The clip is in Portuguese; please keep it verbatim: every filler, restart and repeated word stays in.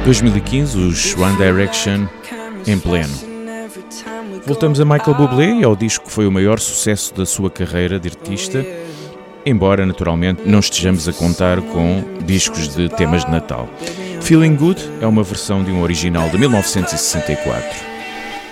dois mil e quinze, os One Direction em pleno. Voltamos a Michael Bublé e ao disco que foi o maior sucesso da sua carreira de artista, embora naturalmente não estejamos a contar com discos de temas de Natal. Feeling Good é uma versão de um original de mil novecentos e sessenta e quatro.